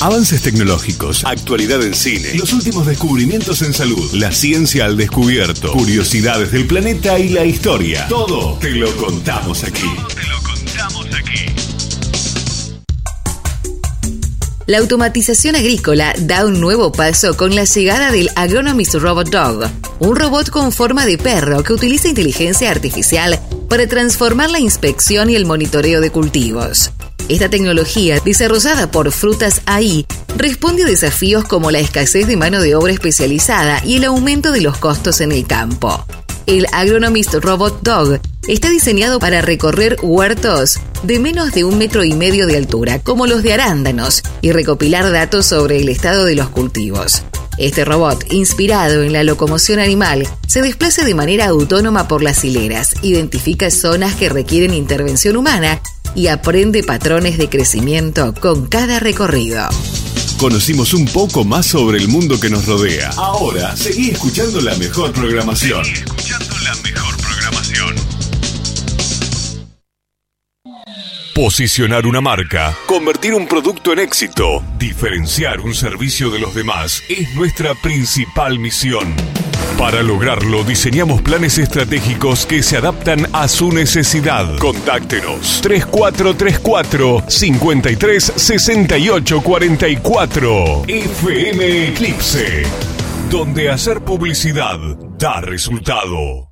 Avances tecnológicos, actualidad en cine, los últimos descubrimientos en salud, la ciencia al descubierto, curiosidades del planeta y la historia. Todo te lo contamos aquí. La automatización agrícola da un nuevo paso con la llegada del Agronomist Robot Dog, un robot con forma de perro que utiliza inteligencia artificial para transformar la inspección y el monitoreo de cultivos. Esta tecnología, desarrollada por Frutas AI, responde a desafíos como la escasez de mano de obra especializada y el aumento de los costos en el campo. El Agronomist Robot Dog está diseñado para recorrer huertos de menos de 1,5 metros de altura, como los de arándanos, y recopilar datos sobre el estado de los cultivos. Este robot, inspirado en la locomoción animal, se desplaza de manera autónoma por las hileras, identifica zonas que requieren intervención humana y aprende patrones de crecimiento con cada recorrido. Conocimos un poco más sobre el mundo que nos rodea. Ahora, seguí escuchando la mejor programación. Posicionar una marca, convertir un producto en éxito, diferenciar un servicio de los demás es nuestra principal misión. Para lograrlo, diseñamos planes estratégicos que se adaptan a su necesidad. Contáctenos 3434 53 68 44. FM Eclipse, donde hacer publicidad da resultado.